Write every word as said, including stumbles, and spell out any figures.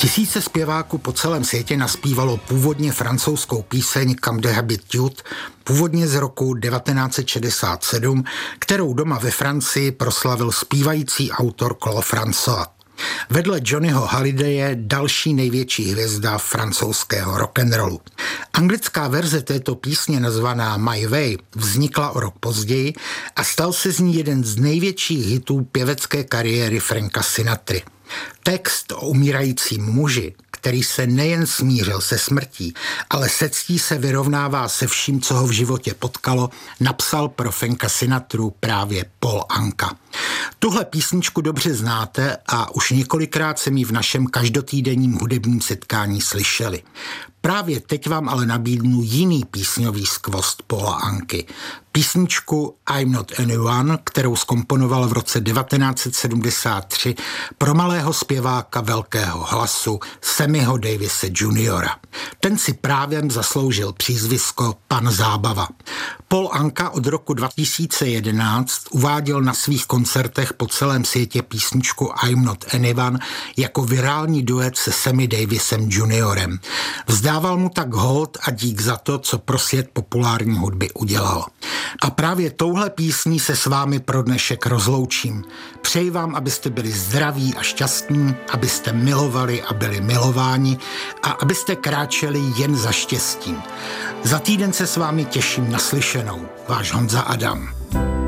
Tisíce zpěváků po celém světě naspívalo původně francouzskou píseň Comme de habitude, původně z roku devatenáct set šedesát sedm, kterou doma ve Francii proslavil zpívající autor Claude François. Vedle Johnnyho Hallidaye další největší hvězda francouzského rock'n'rollu. Anglická verze této písně nazvaná My Way vznikla o rok později a stal se z ní jeden z největších hitů pěvecké kariéry Franka Sinatry. Text o umírajícím muži, který se nejen smířil se smrtí, ale se ctí se vyrovnává se vším, co ho v životě potkalo, napsal pro Franka Sinatru právě Paul Anka. Tuhle písničku dobře znáte a už několikrát jsem ji v našem každotýdenním hudebním setkání slyšeli. Právě teď vám ale nabídnu jiný písňový skvost Paula Anky. Písničku I'm Not Anyone, kterou zkomponoval v roce devatenáct set sedmdesát tři pro malého zpěváka velkého hlasu Sammyho Davise juniora Ten si právem zasloužil přízvisko Pan Zábava. Paul Anka od roku dva tisíce jedenáct uváděl na svých koncertech po celém světě písničku I'm Not Anyone jako virální duet se Sammy Davisem juniorem Vzdával mu tak hold a dík za to, co pro svět populární hudby udělal. A právě touhle písní se s vámi pro dnešek rozloučím. Přeji vám, abyste byli zdraví a šťastní, abyste milovali a byli milováni a abyste kráčeli jen za štěstím. Za týden se s vámi těším na slyšenou. Váš Honza Adam.